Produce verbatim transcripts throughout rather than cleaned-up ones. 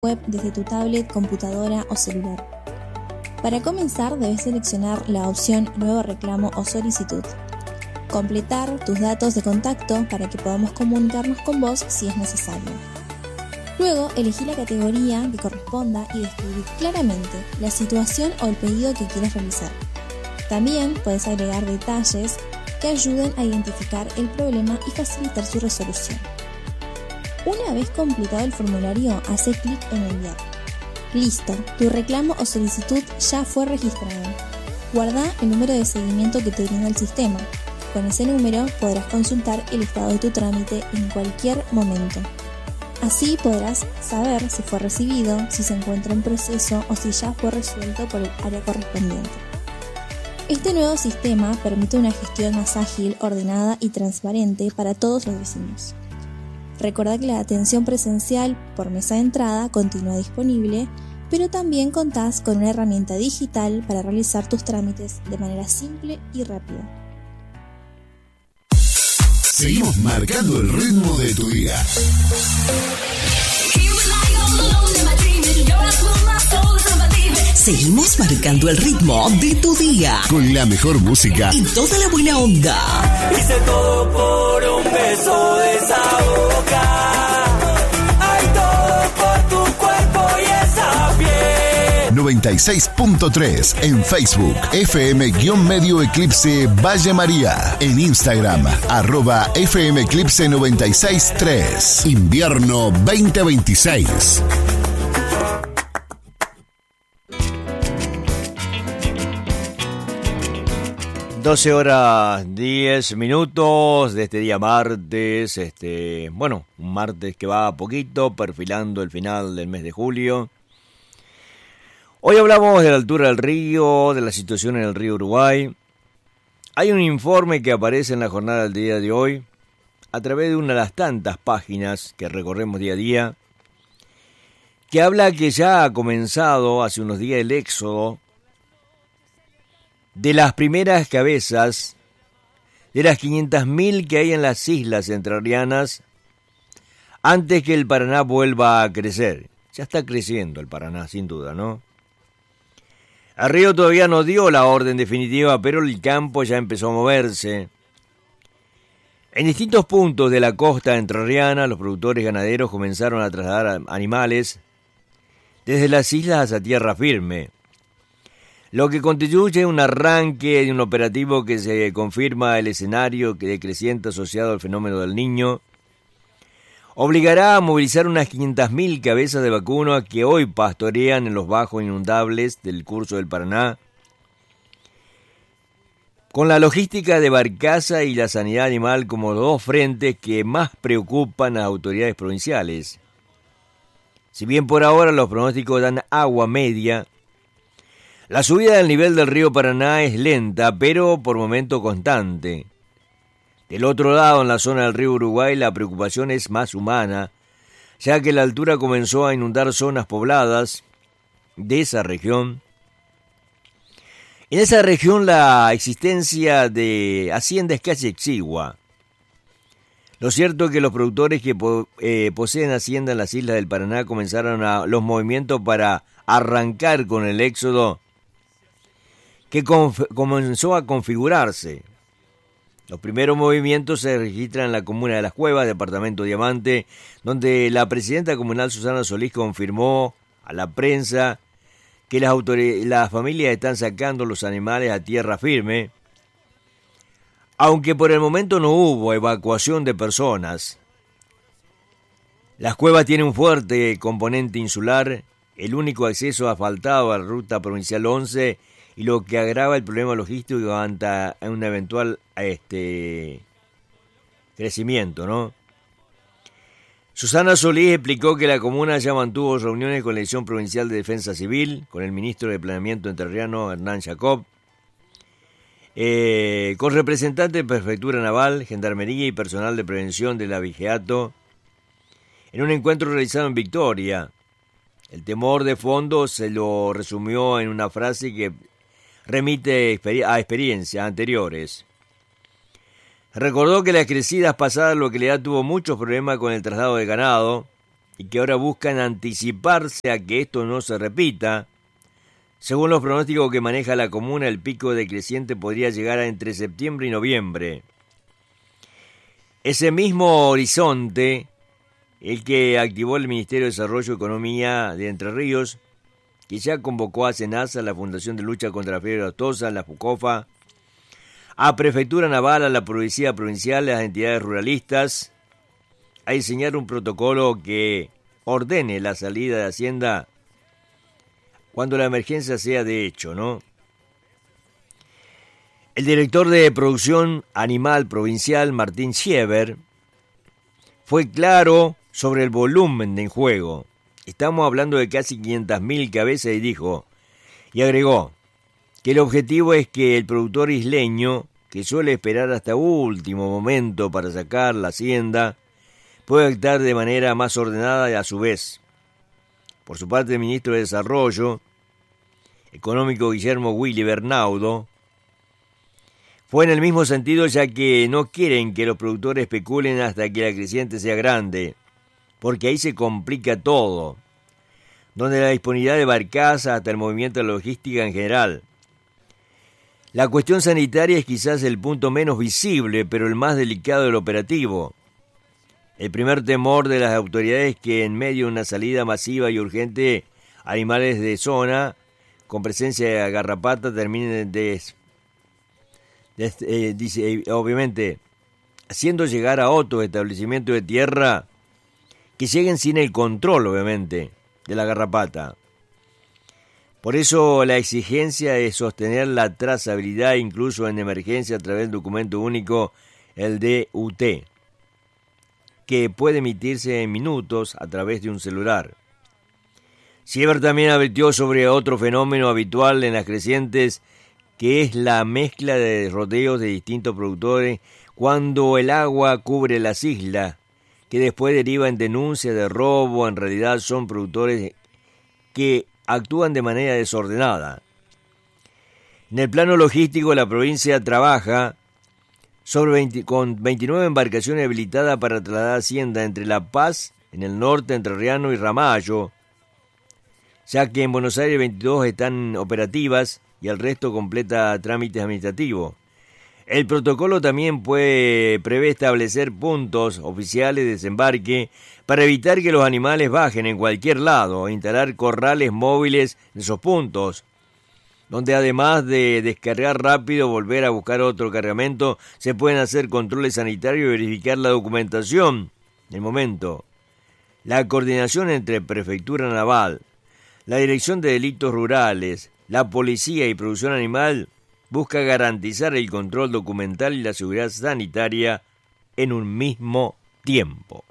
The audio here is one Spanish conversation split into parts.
web desde tu tablet, computadora o celular. Para comenzar, debes seleccionar la opción Nuevo reclamo o solicitud. Completar tus datos de contacto para que podamos comunicarnos con vos si es necesario. Luego, elegí la categoría que corresponda y describir claramente la situación o el pedido que quieres realizar. También puedes agregar detalles que ayuden a identificar el problema y facilitar su resolución. Una vez completado el formulario, hace clic en enviar. Listo, tu reclamo o solicitud ya fue registrado. Guarda el número de seguimiento que te brinda el sistema. Con ese número podrás consultar el estado de tu trámite en cualquier momento. Así podrás saber si fue recibido, si se encuentra en proceso o si ya fue resuelto por el área correspondiente. Este nuevo sistema permite una gestión más ágil, ordenada y transparente para todos los vecinos. Recordá que la atención presencial por mesa de entrada continúa disponible, pero también contás con una herramienta digital para realizar tus trámites de manera simple y rápida. Seguimos marcando el ritmo de tu día. Seguimos marcando el ritmo de tu día. Con la mejor música y toda la buena onda. Hice todo por un beso de esa boca. Ay, todo por tu cuerpo y esa piel. noventa y seis punto tres en Facebook, F M-Medio Eclipse Valle María. En Instagram, arroba F M Eclipse noventa y seis punto tres. Invierno veinte veintiséis. doce horas diez minutos de este día martes, este, bueno, un martes que va a poquito, perfilando el final del mes de julio. Hoy hablamos de la altura del río, de la situación en el río Uruguay. Hay un informe que aparece en la jornada del día de hoy, a través de una de las tantas páginas que recorremos día a día, que habla que ya ha comenzado hace unos días el éxodo de las primeras cabezas de las quinientas mil que hay en las islas entrerrianas antes que el Paraná vuelva a crecer. Ya está creciendo el Paraná, sin duda, ¿no? El río todavía no dio la orden definitiva, pero el campo ya empezó a moverse. En distintos puntos de la costa entrerriana, los productores ganaderos comenzaron a trasladar animales desde las islas a tierra firme, lo que constituye un arranque de un operativo que se confirma el escenario de creciente asociado al fenómeno del Niño. Obligará a movilizar unas quinientas mil cabezas de vacuno que hoy pastorean en los bajos inundables del curso del Paraná, con la logística de barcaza y la sanidad animal como los dos frentes que más preocupan a las autoridades provinciales. Si bien por ahora los pronósticos dan agua media, la subida del nivel del río Paraná es lenta, pero por momento constante. Del otro lado, en la zona del río Uruguay, la preocupación es más humana, ya que la altura comenzó a inundar zonas pobladas de esa región. En esa región la existencia de hacienda es casi exigua. Lo cierto es que los productores que po- eh, poseen hacienda en las islas del Paraná comenzaron a, los movimientos para arrancar con el éxodo que conf- comenzó a configurarse. Los primeros movimientos se registran en la comuna de Las Cuevas, departamento Diamante, donde la presidenta comunal Susana Solís confirmó a la prensa que las, autorid- las familias están sacando los animales a tierra firme, aunque por el momento no hubo evacuación de personas. Las Cuevas tienen un fuerte componente insular, el único acceso asfaltado a la ruta provincial once, y lo que agrava el problema logístico ante un eventual este, crecimiento, ¿no? Susana Solís explicó que la comuna ya mantuvo reuniones con la Dirección Provincial de Defensa Civil, con el ministro de Planeamiento entrerriano Hernán Jacob, eh, con representantes de Prefectura Naval, Gendarmería y personal de prevención de la Vigiato, en un encuentro realizado en Victoria. El temor de fondo se lo resumió en una frase que remite a experiencias anteriores. Recordó que las crecidas pasadas la localidad tuvo muchos problemas con el traslado de ganado, y que ahora buscan anticiparse a que esto no se repita. Según los pronósticos que maneja la comuna, el pico decreciente podría llegar a entre septiembre y noviembre. Ese mismo horizonte, el que activó el Ministerio de Desarrollo y Economía de Entre Ríos, que ya convocó a SENASA, la Fundación de Lucha contra la Fiebre Aftosa, la FUCOFA, a Prefectura Naval, a la Policía Provincial, a las entidades ruralistas, a diseñar un protocolo que ordene la salida de Hacienda cuando la emergencia sea de hecho, ¿no? El director de Producción Animal Provincial, Martín Schieber, fue claro sobre el volumen en juego. Estamos hablando de casi quinientas mil cabezas y dijo, y agregó, que el objetivo es que el productor isleño, que suele esperar hasta último momento para sacar la hacienda, pueda actuar de manera más ordenada y a su vez. Por su parte, el ministro de Desarrollo Económico, Guillermo Willy Bernaudo, fue en el mismo sentido, ya que no quieren que los productores especulen hasta que la creciente sea grande, porque ahí se complica todo, donde la disponibilidad de barcazas hasta el movimiento de la logística en general. La cuestión sanitaria es quizás el punto menos visible, pero el más delicado del operativo. El primer temor de las autoridades es que en medio de una salida masiva y urgente, animales de zona con presencia de garrapata terminen de, de, eh, dice, obviamente haciendo llegar a otros establecimientos de tierra que lleguen sin el control, obviamente, de la garrapata. Por eso la exigencia es sostener la trazabilidad incluso en emergencia a través del documento único, el D U T, que puede emitirse en minutos a través de un celular. Schieber también advirtió sobre otro fenómeno habitual en las crecientes, que es la mezcla de rodeos de distintos productores cuando el agua cubre las islas, que después deriva en denuncias de robo. En realidad son productores que actúan de manera desordenada. En el plano logístico, la provincia trabaja sobre veinte, con veintinueve embarcaciones habilitadas para trasladar hacienda entre La Paz, en el norte entrerriano, y Ramallo, ya que en Buenos Aires veintidós están operativas y el resto completa trámites administrativos. El protocolo también puede, prevé establecer puntos oficiales de desembarque para evitar que los animales bajen en cualquier lado, e instalar corrales móviles en esos puntos, donde además de descargar rápido, volver a buscar otro cargamento, se pueden hacer controles sanitarios y verificar la documentación del momento. La coordinación entre Prefectura Naval, la Dirección de Delitos Rurales, la Policía y Producción Animal busca garantizar el control documental y la seguridad sanitaria en un mismo tiempo.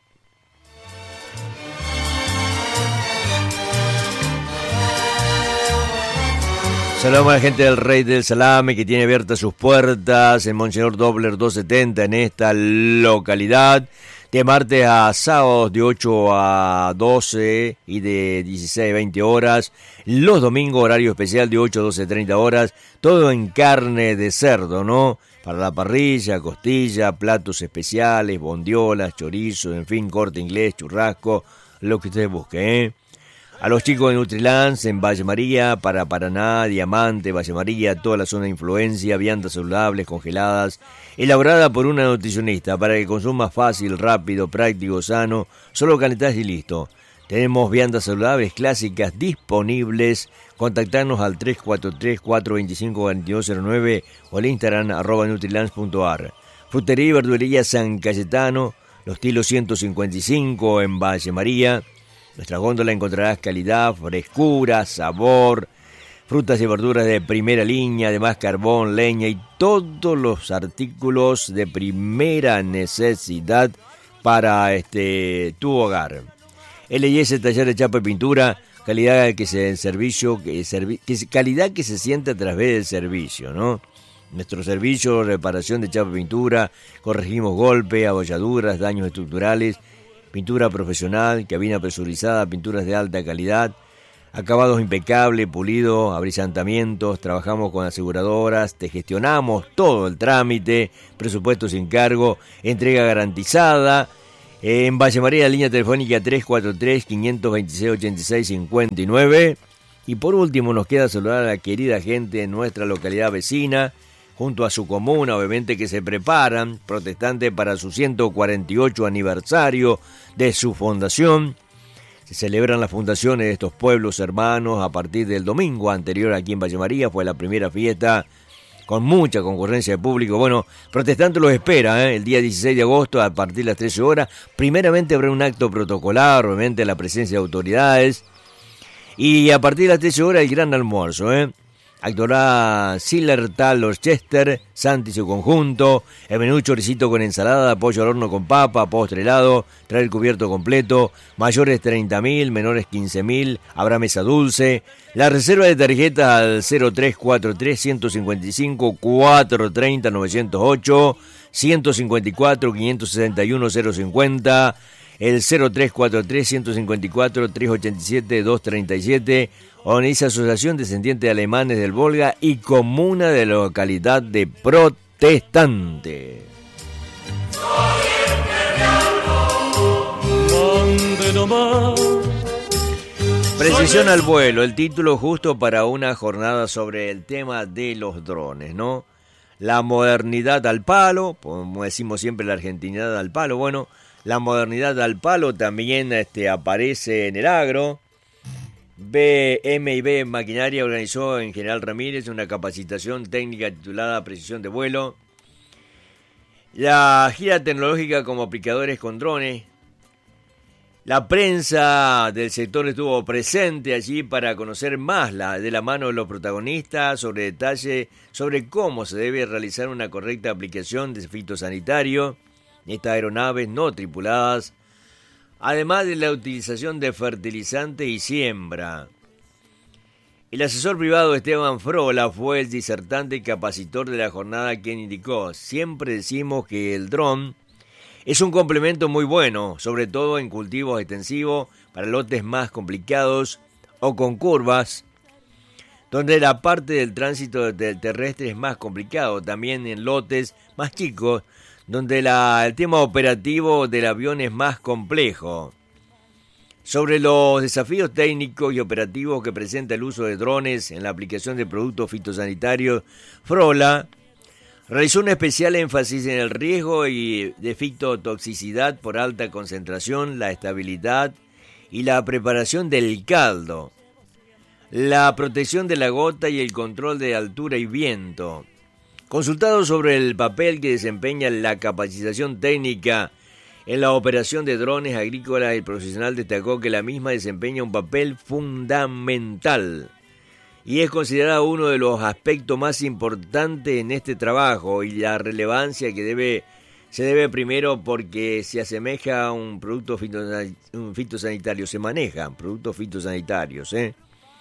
Saludamos a la gente del Rey del Salame, que tiene abiertas sus puertas en Monseñor Dobler doscientos setenta en esta localidad, de martes a sábados de ocho a doce y de dieciséis a veinte horas, los domingos horario especial de ocho a doce treinta horas, todo en carne de cerdo, ¿no? Para la parrilla, costilla, platos especiales, bondiolas, chorizo, en fin, corte inglés, churrasco, lo que ustedes busquen, ¿eh? A los chicos de Nutrilance en Valle María, para Paraná, Diamante, Valle María, toda la zona de influencia, viandas saludables, congeladas, elaborada por una nutricionista para que consumas fácil, rápido, práctico, sano, solo calentás y listo. Tenemos viandas saludables clásicas disponibles. Contactarnos al tres cuatro tres, cuatro dos cinco, dos dos cero nueve o al Instagram arroba nutrilance punto ar. Frutería y verdulería San Cayetano, Los Tilos ciento cincuenta y cinco en Valle María. Nuestra góndola encontrarás calidad, frescura, sabor, frutas y verduras de primera línea, además carbón, leña y todos los artículos de primera necesidad para este tu hogar. L y S Taller de Chapa y Pintura, calidad que se el servicio que, servi, que calidad que se siente a través del servicio, ¿no? Nuestro servicio, reparación de chapa y pintura, corregimos golpes, abolladuras, daños estructurales, pintura profesional, cabina presurizada, pinturas de alta calidad, acabados impecables, pulido, abrilantamientos, trabajamos con aseguradoras, te gestionamos todo el trámite, presupuesto sin cargo, entrega garantizada En Valle María, línea telefónica tres cuatro tres, cinco dos seis, ocho seis cinco nueve. Y por último nos queda saludar a la querida gente de nuestra localidad vecina, junto a su comuna, obviamente, que se preparan, protestantes, para su ciento cuarenta y ocho aniversario de su fundación. Se celebran las fundaciones de estos pueblos hermanos a partir del domingo anterior aquí en Valle María. Fue la primera fiesta con mucha concurrencia de público. Bueno, Protestantes los espera, ¿eh? El día dieciséis de agosto a partir de las trece horas. Primeramente habrá un acto protocolar, obviamente la presencia de autoridades. Y a partir de las trece horas el gran almuerzo, ¿eh? Actuará Siller, Talos, Chester, Santi y su conjunto. El menú: choricito con ensalada, pollo al horno con papa, postre helado, trae el cubierto completo. Mayores treinta mil, menores quince mil, habrá mesa dulce. La reserva de tarjetas al cero tres cuatro tres, uno cinco cinco, cuatro tres cero, nueve cero ocho, ciento cincuenta y cuatro, quinientos sesenta y uno, cero cincuenta, el cero tres cuatro tres, uno cinco cuatro, tres ocho siete, dos tres siete. Organiza Asociación Descendientes Alemanes del Volga y Comuna de la localidad de Protestante. Precisión al vuelo, el título justo para una jornada sobre el tema de los drones, ¿no? La modernidad al palo, como decimos siempre, la argentinidad al palo. Bueno, la modernidad al palo también este, aparece en el agro. B M I B Maquinaria organizó en General Ramírez una capacitación técnica titulada Precisión de Vuelo. La gira tecnológica como aplicadores con drones. La prensa del sector estuvo presente allí para conocer más la, de la mano de los protagonistas sobre detalle sobre cómo se debe realizar una correcta aplicación de fitosanitario en estas aeronaves no tripuladas, además de la utilización de fertilizante y siembra. El asesor privado Esteban Frola fue el disertante y capacitor de la jornada, quien indicó: siempre decimos que el dron es un complemento muy bueno, sobre todo en cultivos extensivos, para lotes más complicados o con curvas, donde la parte del tránsito terrestre es más complicado, también en lotes más chicos, donde la, el tema operativo del avión es más complejo. Sobre los desafíos técnicos y operativos que presenta el uso de drones en la aplicación de productos fitosanitarios, Frola realizó un especial énfasis en el riesgo y de fitotoxicidad por alta concentración, la estabilidad y la preparación del caldo, la protección de la gota y el control de altura y viento. Consultado sobre el papel que desempeña la capacitación técnica en la operación de drones agrícolas, el profesional destacó que la misma desempeña un papel fundamental y es considerado uno de los aspectos más importantes en este trabajo, y la relevancia que debe se debe primero porque se asemeja a un producto fitosanitario, se manejan productos fitosanitarios, ¿eh?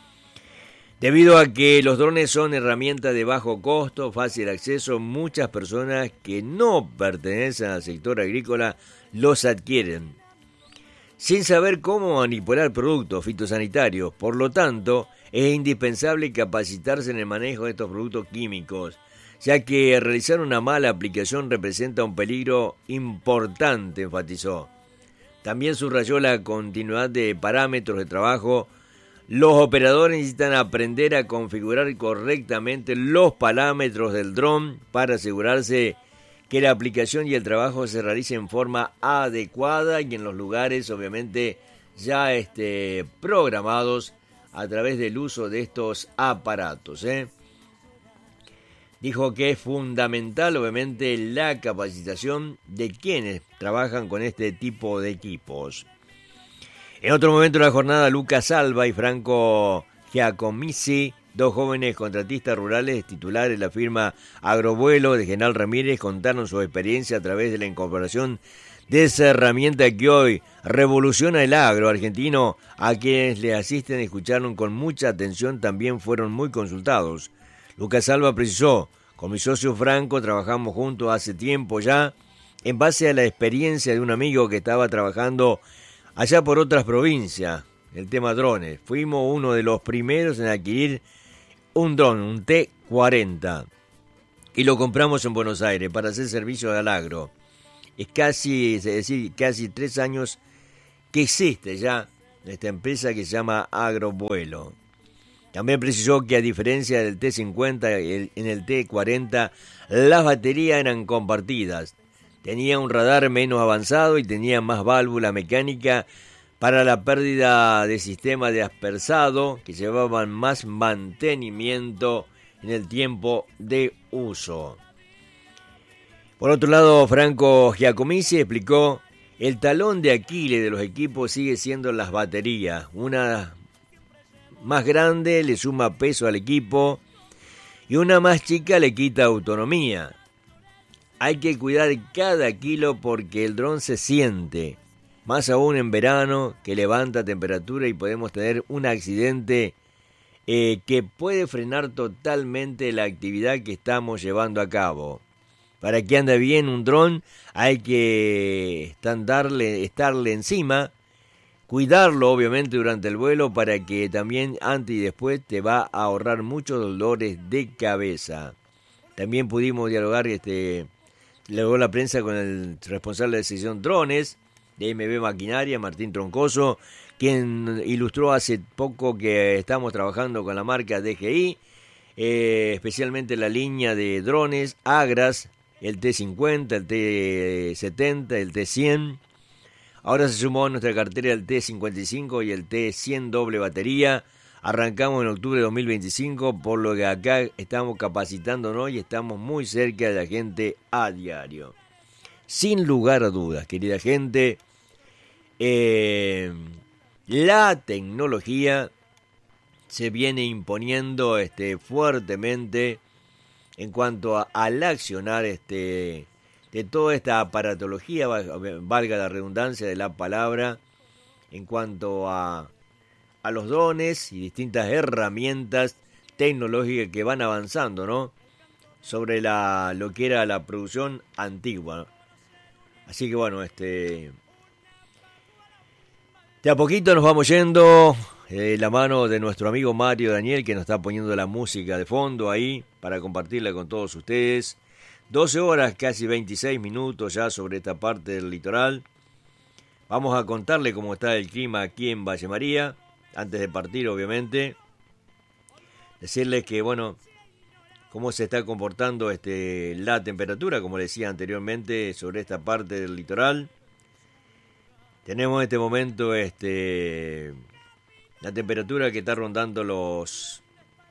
Debido a que los drones son herramientas de bajo costo, fácil acceso, muchas personas que no pertenecen al sector agrícola los adquieren sin saber cómo manipular productos fitosanitarios. Por lo tanto, es indispensable capacitarse en el manejo de estos productos químicos, ya que realizar una mala aplicación representa un peligro importante, enfatizó. También subrayó la continuidad de parámetros de trabajo. Los operadores necesitan aprender a configurar correctamente los parámetros del dron para asegurarse que la aplicación y el trabajo se realice en forma adecuada y en los lugares, obviamente, ya este, programados a través del uso de estos aparatos, ¿eh? Dijo que es fundamental, obviamente, la capacitación de quienes trabajan con este tipo de equipos. En otro momento de la jornada, Lucas Alba y Franco Giacomizzi, dos jóvenes contratistas rurales titulares de la firma Agrovuelo de General Ramírez, contaron su experiencia a través de la incorporación de esa herramienta que hoy revoluciona el agro argentino. A quienes le asisten y escucharon con mucha atención también fueron muy consultados. Lucas Alba precisó: con mi socio Franco trabajamos juntos hace tiempo ya, en base a la experiencia de un amigo que estaba trabajando allá por otras provincias, el tema drones. Fuimos uno de los primeros en adquirir un dron, un T cuarenta, y lo compramos en Buenos Aires para hacer servicio al agro. es casi, es decir, casi tres años que existe ya esta empresa que se llama Agrovuelo. También precisó que a diferencia del T cincuenta, el, en el T cuarenta las baterías eran compartidas. Tenía un radar menos avanzado y tenía más válvula mecánica para la pérdida de sistema de aspersado, que llevaban más mantenimiento en el tiempo de uso. Por otro lado, Franco Giacomici explicó: el talón de Aquiles de los equipos sigue siendo las baterías. Una más grande le suma peso al equipo y una más chica le quita autonomía. Hay que cuidar cada kilo porque el dron se siente, más aún en verano, que levanta temperatura y podemos tener un accidente eh, que puede frenar totalmente la actividad que estamos llevando a cabo. Para que ande bien un dron hay que estarle, estarle encima, cuidarlo obviamente durante el vuelo para que también antes y después te va a ahorrar muchos dolores de cabeza. También pudimos dialogar, este, luego la prensa con el responsable de sección drones de M B Maquinaria, Martín Troncoso, quien ilustró hace poco que estamos trabajando con la marca D G I, eh, especialmente la línea de drones Agras, el T cincuenta, el T setenta, el T cien. Ahora se sumó a nuestra cartera el T cincuenta y cinco y el T cien doble batería. Arrancamos en octubre de dos mil veinticinco, por lo que acá estamos capacitándonos y estamos muy cerca de la gente a diario. Sin lugar a dudas, querida gente, eh, la tecnología se viene imponiendo este, fuertemente en cuanto a, al accionar este, de toda esta aparatología, valga la redundancia de la palabra, en cuanto a, a los drones y distintas herramientas tecnológicas que van avanzando, ¿no?, sobre la, lo que era la producción antigua, ¿no? Así que bueno, este, de a poquito nos vamos yendo. Eh, la mano de nuestro amigo Mario Daniel, que nos está poniendo la música de fondo ahí para compartirla con todos ustedes. doce horas, casi veintiséis minutos ya sobre esta parte del litoral. Vamos a contarle cómo está el clima aquí en Valle María, antes de partir obviamente. Decirles que, bueno, cómo se está comportando este, la temperatura, como les decía anteriormente, sobre esta parte del litoral. Tenemos en este momento este... la temperatura que está rondando los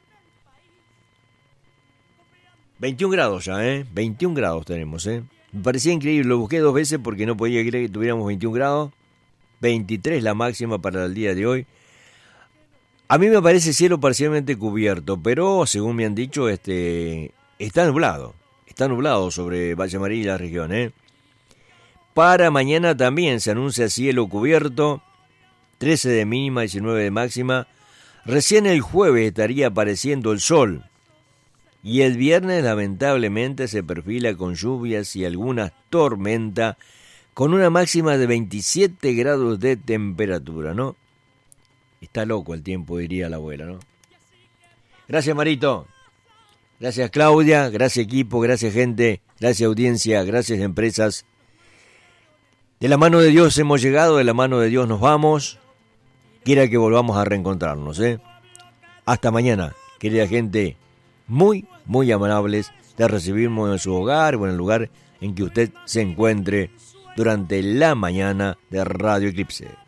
veintiún grados ya, ¿eh? veintiún grados tenemos, ¿eh? Me parecía increíble, lo busqué dos veces porque no podía creer que tuviéramos veintiún grados. veintitrés la máxima para el día de hoy. A mí me parece cielo parcialmente cubierto, pero según me han dicho, este está nublado. Está nublado sobre Valle María y la región, ¿eh? Para mañana también se anuncia cielo cubierto. trece de mínima, diecinueve de máxima. Recién el jueves estaría apareciendo el sol. Y el viernes lamentablemente se perfila con lluvias y algunas tormentas, con una máxima de veintisiete grados de temperatura, ¿no? Está loco el tiempo, diría la abuela, ¿no? Gracias, Marito. Gracias, Claudia. Gracias, equipo. Gracias, gente. Gracias, audiencia. Gracias, empresas. De la mano de Dios hemos llegado, de la mano de Dios nos vamos. Quiera que volvamos a reencontrarnos, ¿eh? Hasta mañana, querida gente. Muy, muy amables de recibirnos en su hogar o en el lugar en que usted se encuentre durante la mañana de Radio Eclipse.